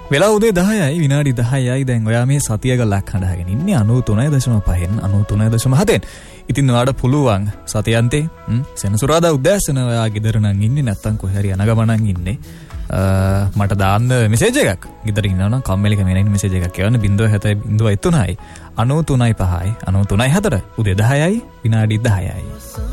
වෙලා උදේ 10යි විනාඩි 10යි. දැන් ඔයා මේ සතිය ගලක් හදාගෙන ඉන්නේ 93.5න් 93.7න්. ඉතින් ඔයාට පුළුවන් සතියන්තේ සෙනසුරාදා උදෑසන ඔයා ගෙදර නම් ඉන්නේ නැත්තම් කොහේ හරි යන ගමනක් ඉන්නේ. මට දාන්න මෙසේජ් එකක්. ගෙදර ඉන්නවා නම් කම්මැලි කමෙන් මෙසේජ් එකක් කියවන්න 070 03යි 93.5යි 93.4 උදේ 10යි විනාඩි 10යි.